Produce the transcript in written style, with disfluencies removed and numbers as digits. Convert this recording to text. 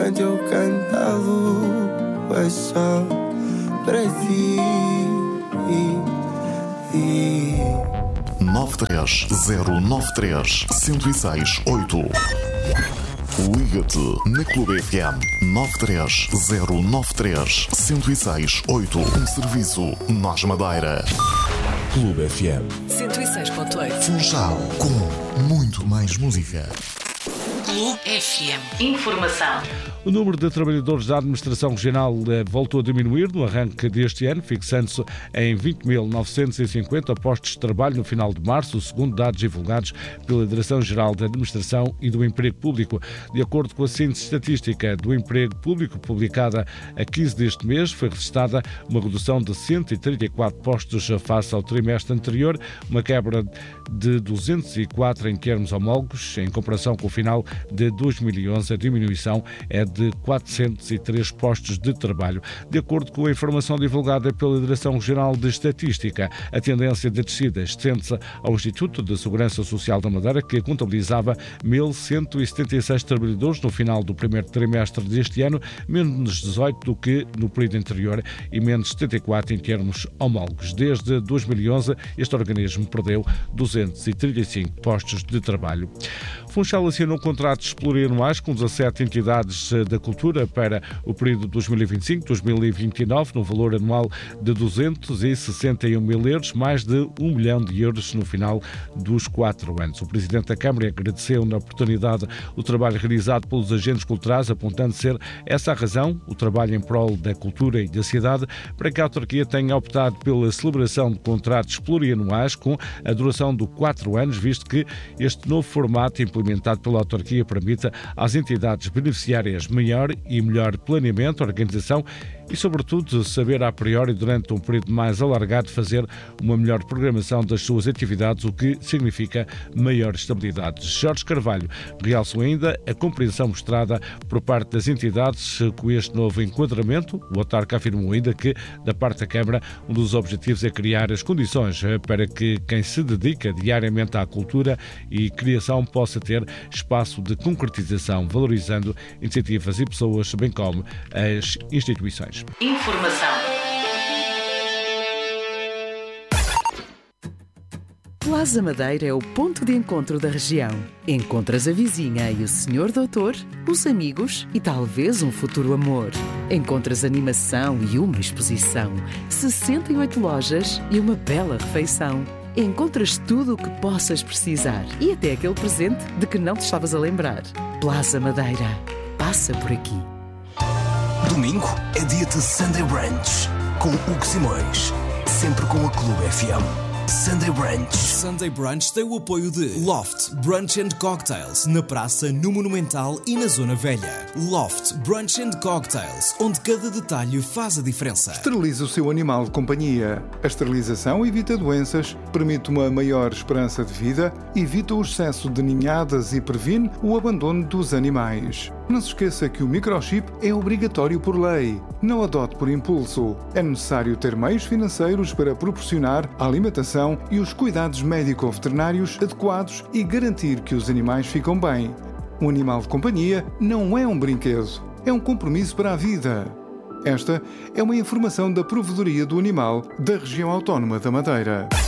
mas eu cantado é só para ti. 93093-1068. Liga-te na Clube FM 93093-1068. Um serviço Nós Madeira. Clube FM 106.8. Funchal com muito mais música. Clube FM. Informação. O número de trabalhadores da Administração Regional voltou a diminuir no arranque deste ano, fixando-se em 20.950 postos de trabalho no final de março, segundo dados divulgados pela Direção-Geral da Administração e do Emprego Público. De acordo com a Síntese Estatística do Emprego Público, publicada a 15 deste mês, foi registrada uma redução de 134 postos face ao trimestre anterior, uma quebra de 204 em termos homólogos, em comparação com o final de 2011. A diminuição é de 403 postos de trabalho. De acordo com a informação divulgada pela Direção-Geral de Estatística, a tendência de descida estende-se ao Instituto de Segurança Social da Madeira, que contabilizava 1.176 trabalhadores no final do primeiro trimestre deste ano, menos 18 do que no período anterior e menos 74 em termos homólogos. Desde 2011, este organismo perdeu 235 postos de trabalho. Funchal assinou contratos plurianuais com 17 entidades da cultura para o período 2025-2029, no valor anual de 261 mil euros, mais de 1 milhão de euros no final dos 4 anos. O Presidente da Câmara agradeceu na oportunidade o trabalho realizado pelos agentes culturais, apontando ser essa a razão, o trabalho em prol da cultura e da cidade, para que a autarquia tenha optado pela celebração de contratos plurianuais com a duração de 4 anos, visto que este novo formato implementado pela autarquia permite às entidades beneficiárias maior e melhor planeamento, organização e, sobretudo, saber a priori, durante um período mais alargado, fazer uma melhor programação das suas atividades, o que significa maior estabilidade. Jorge Carvalho realçou ainda a compreensão mostrada por parte das entidades com este novo enquadramento. O autarca afirmou ainda que, da parte da Câmara, um dos objetivos é criar as condições para que quem se dedica diariamente à cultura e criação possa ter espaço de concretização, valorizando iniciativas e pessoas, bem como as instituições. Informação. Plaza Madeira é o ponto de encontro da região. Encontras a vizinha e o senhor doutor, os amigos e talvez um futuro amor. Encontras animação e uma exposição, 68 lojas e uma bela refeição. Encontras tudo o que possas precisar e até aquele presente de que não te estavas a lembrar. Plaza Madeira. Passa por aqui. Domingo é dia de Sunday Brunch com Hugo Simões, sempre com a Clube FM. Sunday Brunch. Sunday Brunch tem o apoio de Loft Brunch and Cocktails, na praça, no Monumental e na Zona Velha. Loft Brunch and Cocktails, onde cada detalhe faz a diferença. Esterilize o seu animal de companhia. A esterilização evita doenças, permite uma maior esperança de vida, evita o excesso de ninhadas e previne o abandono dos animais. Não se esqueça que o microchip é obrigatório por lei. Não adote por impulso. É necessário ter meios financeiros para proporcionar a alimentação e os cuidados médico-veterinários adequados e garantir que os animais ficam bem. Um animal de companhia não é um brinquedo, é um compromisso para a vida. Esta é uma informação da Provedoria do Animal da Região Autónoma da Madeira.